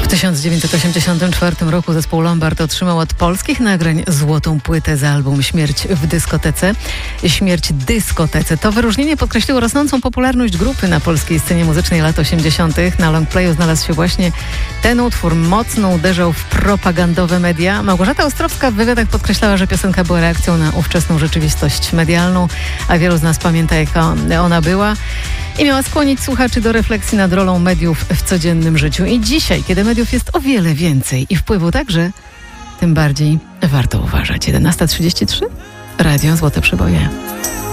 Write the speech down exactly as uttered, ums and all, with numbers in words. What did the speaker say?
W tysiąc dziewięćset osiemdziesiątym czwartym roku zespół Lombard otrzymał od polskich nagrań złotą płytę za album Śmierć w dyskotece. Śmierć dyskotece. To wyróżnienie podkreśliło rosnącą popularność grupy na polskiej scenie muzycznej lat osiemdziesiątych. Na longplayu znalazł się właśnie ten utwór. Mocno uderzał w propagandowe media. Małgorzata Ostrowska w wywiadach podkreślała, że piosenka była reakcją na ówczesną rzeczywistość medialną, a wielu z nas pamięta, jaka ona była. I miała skłonić słuchaczy do refleksji nad rolą mediów w codziennym życiu. I dzisiaj, kiedy mediów jest o wiele więcej i wpływu także, tym bardziej warto uważać. jedenasta trzydzieści trzy Radio Złote Przyboje.